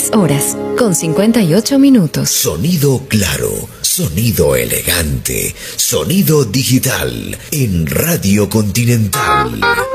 3:58. Sonido claro, sonido elegante, sonido digital en Radio Continental.